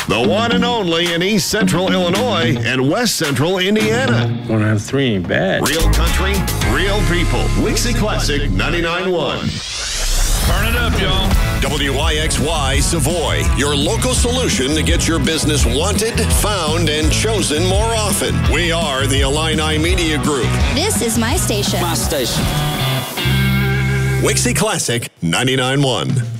The one and only in East Central Illinois and West Central Indiana. 1 out of 3 ain't bad. Real country, real people. Wixie Classic 99.1. Turn it up, y'all. WYXY Savoy, your local solution to get your business wanted, found, and chosen more often. We are the Illini Media Group. This is my station. My station. Wixie Classic 99.1.